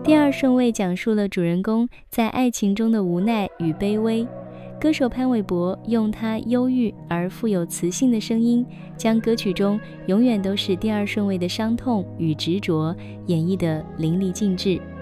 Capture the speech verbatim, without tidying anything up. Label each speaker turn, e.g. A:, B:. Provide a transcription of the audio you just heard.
A: 第二顺位讲述了主人公在爱情中的无奈与卑微。歌手潘玮柏用他忧郁而富有磁性的声音，将歌曲中永远都是第二顺位的伤痛与执着演绎得淋漓尽致。